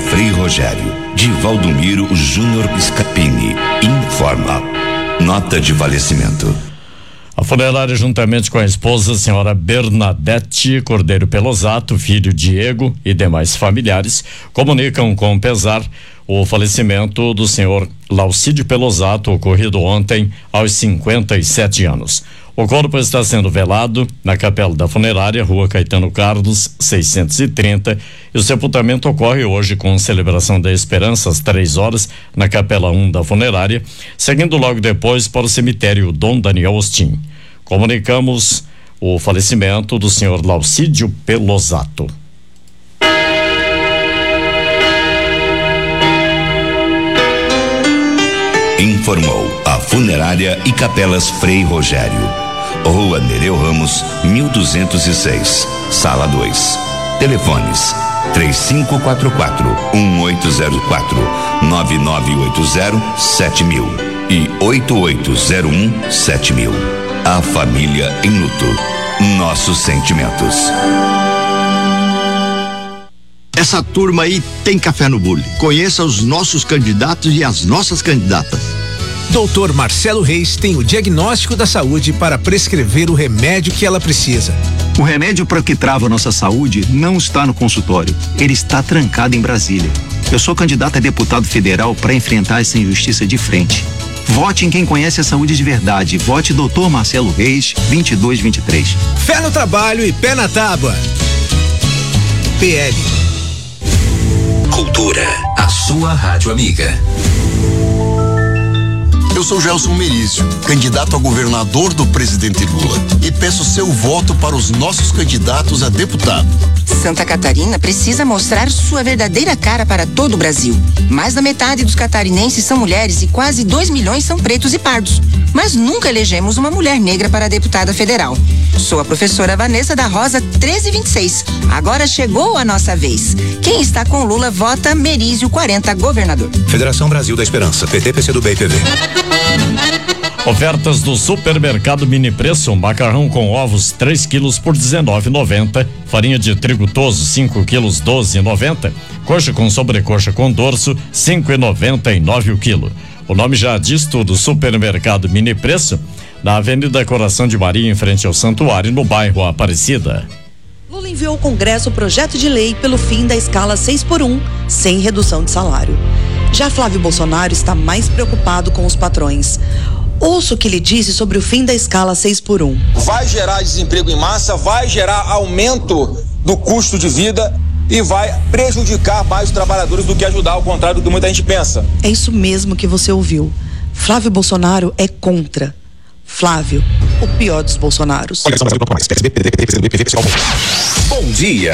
Frei Rogério, de Valdomiro Júnior Scapini, informa. Nota de falecimento. A funerária, juntamente com a esposa, a senhora Bernadette Cordeiro Pelosato, filho Diego e demais familiares, comunicam com pesar o falecimento do senhor Laucídio Pelosato, ocorrido ontem aos 57 anos. O corpo está sendo velado na capela da funerária, Rua Caetano Carlos, 630, e o sepultamento ocorre hoje com celebração da Esperança às 3h na capela 1 da funerária, seguindo logo depois para o cemitério Dom Daniel Ostin. Comunicamos o falecimento do senhor Laucídio Pelosato. Informou a funerária e capelas Frei Rogério. Rua Nereu Ramos, 1206, Sala 2. Telefones 3544-1804, 9980-7000 e 8801-7000. A família em luto. Nossos sentimentos. Essa turma aí tem café no bule. Conheça os nossos candidatos e as nossas candidatas. Dr. Marcelo Reis tem o diagnóstico da saúde para prescrever o remédio que ela precisa. O remédio para o que trava nossa saúde não está no consultório. Ele está trancado em Brasília. Eu sou candidato a deputado federal para enfrentar essa injustiça de frente. Vote em quem conhece a saúde de verdade. Vote Dr. Marcelo Reis, 2223. Fé no trabalho e pé na tábua. PL. Cultura, a sua rádio amiga. Eu sou Gelson Merizio, candidato a governador do presidente Lula, e peço seu voto para os nossos candidatos a deputado. Santa Catarina precisa mostrar sua verdadeira cara para todo o Brasil. Mais da metade dos catarinenses são mulheres e quase 2 milhões são pretos e pardos. Mas nunca elegemos uma mulher negra para deputada federal. Sou a professora Vanessa da Rosa, 1326. Agora chegou a nossa vez. Quem está com Lula, vota Merizio 40, governador. Federação Brasil da Esperança, PT, PCdoB e PV. Ofertas do Supermercado Mini Preço: macarrão com ovos 3 quilos por R$19,90, farinha de trigo toso 5 quilos R$12,90, coxa com sobrecoxa com dorso R$5,99 o quilo. O nome já diz tudo: Supermercado Mini Preço, na Avenida Coração de Maria, em frente ao Santuário, no bairro Aparecida. Lula enviou ao Congresso o projeto de lei pelo fim da escala 6x1, sem redução de salário. Já Flávio Bolsonaro está mais preocupado com os patrões. Ouça o que ele disse sobre o fim da escala 6x1. Vai gerar desemprego em massa, vai gerar aumento do custo de vida e vai prejudicar mais os trabalhadores do que ajudar, ao contrário do que muita gente pensa. É isso mesmo que você ouviu. Flávio Bolsonaro é contra. Flávio, o pior dos Bolsonaros. Bom dia.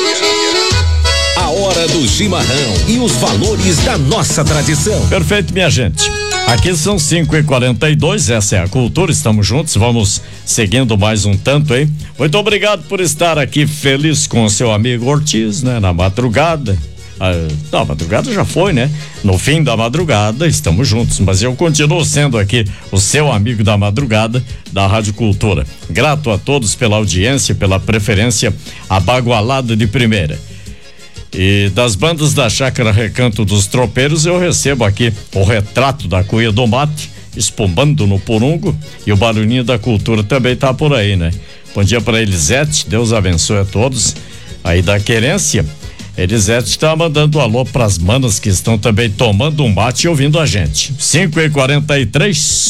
A hora do chimarrão e os valores da nossa tradição. Perfeito, minha gente. Aqui são 5h42, essa é a Cultura, estamos juntos, vamos seguindo mais um tanto, hein? Muito obrigado por estar aqui feliz com o seu amigo Ortiz, né? Na madrugada. Não, a madrugada já foi, né? No fim da madrugada estamos juntos, mas eu continuo sendo aqui o seu amigo da madrugada da Rádio Cultura. Grato a todos pela audiência, pela preferência abagualada de primeira. E das bandas da Chácara Recanto dos Tropeiros, eu recebo aqui o retrato da Cuia do Mate, espumando no porungo, e o barulhinho da Cultura também tá por aí, né? Bom dia para Elisete, Deus abençoe a todos aí da Querência. Elisete tá mandando um alô pras manas que estão também tomando um mate e ouvindo a gente. 5h43.